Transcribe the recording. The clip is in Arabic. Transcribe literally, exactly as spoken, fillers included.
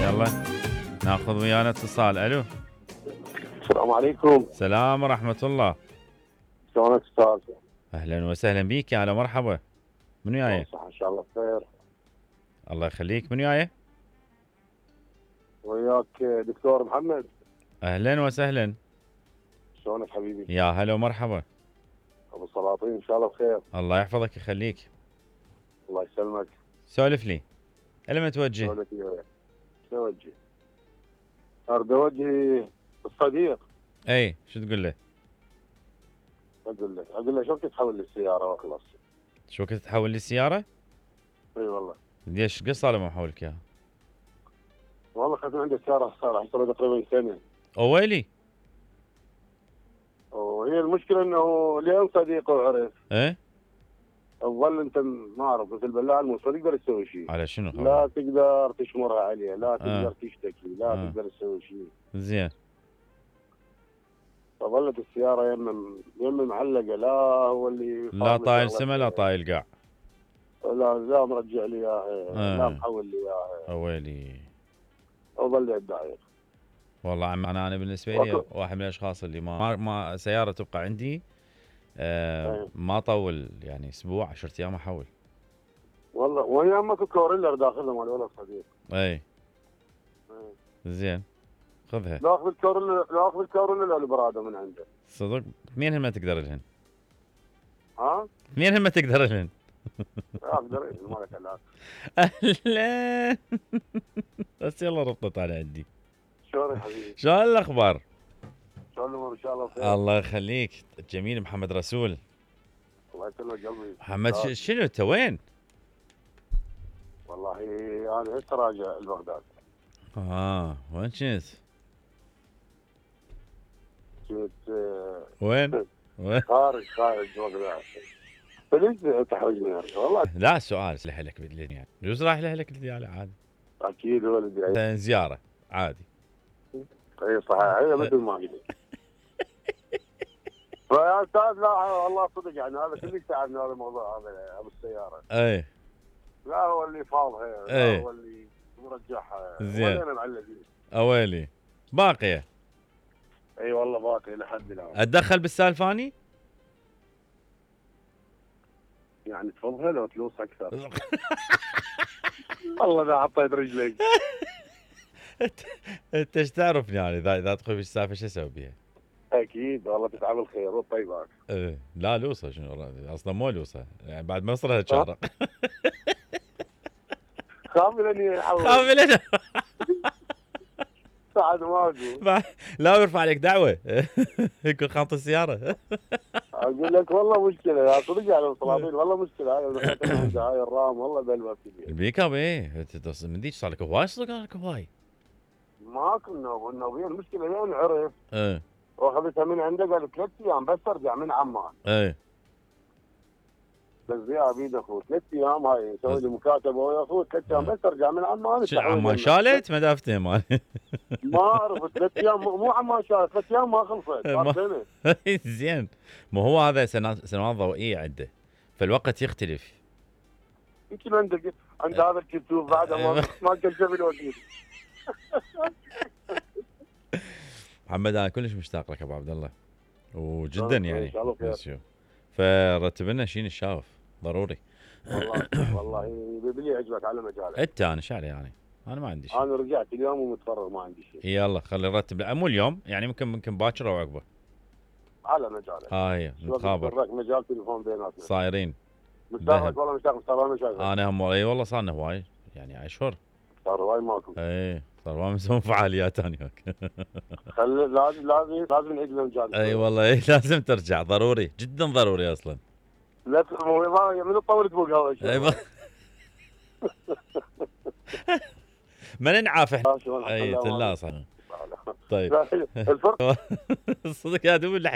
يلا ناخذ ويانا اتصال. الو السلام عليكم. سلام ورحمة الله. شلونك استاذ؟ اهلا وسهلا بيك، يا هلا مرحبا. من وياي؟ صح ان شاء الله بخير. الله يخليك. من وياي؟ وياك دكتور محمد. اهلا وسهلا. شلونك حبيبي؟ يا هلا ومرحبا. ابو سلاطين ان شاء الله بخير. الله يحفظك يخليك. الله يسلمك. سولف لي. الى ما توجه؟ شلونك يا شو اوجه؟ اريد اوجه الصديق. اي شو تقول له؟ اقول له اقول له شو تحول لي السياره واخلص. شو كنت تحول لي السيارة؟ اي والله. ليش قد صار ما احولك اياها؟ والله اخذت من عنده السياره صار صار تقريبا سنه. اويلي. وهي المشكله انه لين صديقه وعرف ايه؟ تظل انت ما اعرف مثل البلاعه الموس ما تقدر تسوي شيء. على شنو خبر؟ لا تقدر تشمرها عليه، لا تقدر آه. تشتكي، لا آه. تقدر تسوي شيء. زين. فظلت السياره يم يم معلقه، لا هو اللي لا طايل سما لا طايل قاع. لا لا مرجع لي اياها، آه. لا محول لي اياها، اويلي. وظل الدعايق. والله عم انا انا بالنسبه لي واحد من الاشخاص اللي ما ما سياره تبقى عندي آه ما طول يعني اسبوع عشرة ايام احول. والله وهي امك كوريلا داخلها مال ولد صديق. اي زين خذها. لا اخذ الكوريلا، لا اخذ الكوريلا البراده من عنده. صدق اثنين ما تقدر لهن. ها؟ اثنين ما تقدر لهن. اقدر ايه مالك لا. اهلا. بس يلا ربطت على عندي. شلونك حبيبي؟ شلون الاخبار؟ شلون الامور ان شاء الله بخير؟ الله يخليك. جميل محمد رسول. الله يسلمك قلبي. محمد ش... شنو انت وين؟ والله انا هسه راجع لبغداد. اه وين كنت؟ كنت آه، وين؟ وين؟ خارج خارج بغداد. فليش تحرجني والله؟ لا سؤال سلح لك بالليل يعني يجوز راح لك الديالة عادي. اكيد ولدي. زيارة عادي. اي صحيح هي مثل ما قلت. فيا استاذ لا والله صدق يعني هذا كلش تعبني هذا الموضوع هذا ابو السياره. اي لا هو اللي فاضها، لا هو اللي مرجعها. زين. وين معلقين. اويلي باقية. اي والله باقي لحد الان. اتدخل بالسالفاني؟ يعني تفضلها لو تلوص اكثر. والله اذا حطيت رجلك. انت ايش تعرفني يعني اذا اذا ادخل بالسالفة شو اسوي بيها؟ اكيد والله تتعب الخير والطيبات. ايه لا لوصة شنو اصلا مو لوصة يعني بعد ما يصلها شارع. خاملني خاملني. بعد ما اقول لا يرفع عليك دعوة. يكون خاط السيارة. اقول لك والله مشكلة يا صدق على السلاطين والله مشكلة. هاي هاي الرام والله بلوى كبير. البيك اب ايه من ديش صار لك هواي صدق لك هواي. ما كنا النوبية المشكلة لين عرف. ايه واخذتها من عنده قال ثلاث ايام بس ارجع من عمان. ايه بس يا بيد اخوي ثلاث ايام هاي يسوي لي مكاتبه ويا اخوي ثلاث ايام بس ارجع من عمان. شو عمان شالت ما دافته مال. ما اعرف ثلاث ايام مو عمان شالت ثلاث ايام ما خلصت صار سنه. زين ما هو هذا سنوات سنوات ضوئيه عنده فالوقت يختلف. يمكن عندك عند هذا الكتوب بعد ما ما كان شاف الوكيل. محمد انا كلش مشتاق لك ابو عبد الله وجدا يعني. ان شاء الله خير. فرتب لنا شيء نشاوف ضروري. والله والله بلي يعجبك على مجالك. انت انا شعري يعني انا ما عندي شيء. انا رجعت اليوم ومتفرغ ما عندي شيء. يلا خلي نرتب مو اليوم يعني ممكن ممكن باكر او عقبه. على مجالك. هاي نتخابر. مجال تليفون بيناتنا. صايرين. مشتاق والله مشتاق صار مشاكل. انا هم اي والله صار لنا هواي يعني اشهر. صار هواي ماكو. اي صار ما مسوي فعاليات ثانيه هيك. خلي لازم لازم لازم نعيد المجال. اي والله اي لازم ترجع ضروري جدا ضروري اصلا. لا ما من تطول تبوق هذا الشيء. ما ننعاف احنا. اي لا صح. طيب. الفرق صدق يا دوب